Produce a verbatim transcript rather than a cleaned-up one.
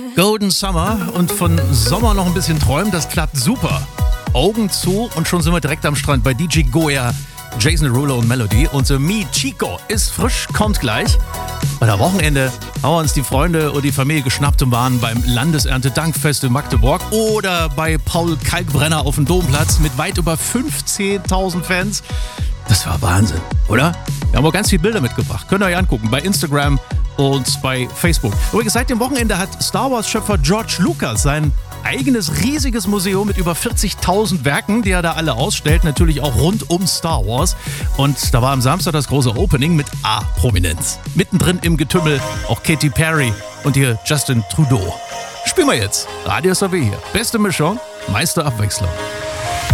Golden Summer und von Sommer noch ein bisschen träumen, das klappt super. Augen zu und schon sind wir direkt am Strand bei D J Goya, Jason Derulo und Melody. Unser Mi Chico ist frisch, kommt gleich. Bei der Wochenende haben wir uns die Freunde und die Familie geschnappt und waren beim Landeserntedankfest in Magdeburg oder bei Paul Kalkbrenner auf dem Domplatz mit weit über fünfzehntausend Fans. Das war Wahnsinn, oder? Wir haben auch ganz viele Bilder mitgebracht. Könnt ihr euch angucken bei Instagram und bei Facebook. Übrigens, seit dem Wochenende hat Star Wars-Schöpfer George Lucas sein eigenes riesiges Museum mit über vierzigtausend Werken, die er da alle ausstellt, natürlich auch rund um Star Wars. Und da war am Samstag das große Opening mit A-Prominenz. Mittendrin im Getümmel auch Katy Perry und hier Justin Trudeau. Spielen wir jetzt. Radio S R W hier. Beste Mischung, meiste Abwechslung.